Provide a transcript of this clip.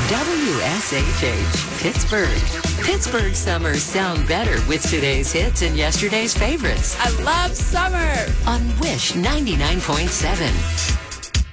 WSHH, Pittsburgh. Pittsburgh summers sound better with today's hits and yesterday's favorites I love summer. on Wish 99.7.